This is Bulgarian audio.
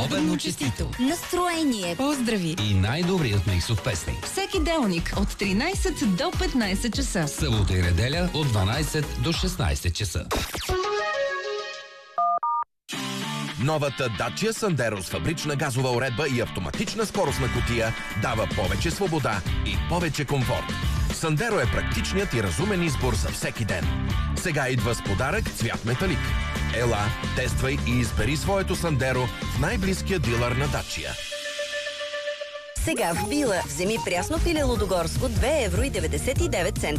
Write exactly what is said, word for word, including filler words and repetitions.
Обедно честито! Настроение! Поздрави! И най-добрият миксов песни. Всеки делник от тринайсет до петнайсет часа. Събота и неделя от дванайсет до шестнайсет часа. Новата Dacia Sandero с фабрична газова уредба и автоматична скоростна кутия дава повече свобода и повече комфорт. Sandero е практичният и разумен избор за всеки ден. Сега идва с подарък цвят металик. Ела, тествай и избери своето Sandero в най-близкия дилър на Dacia. Сега в Била вземи прясно пиле Лудогорско две евро и деветдесет и девет цента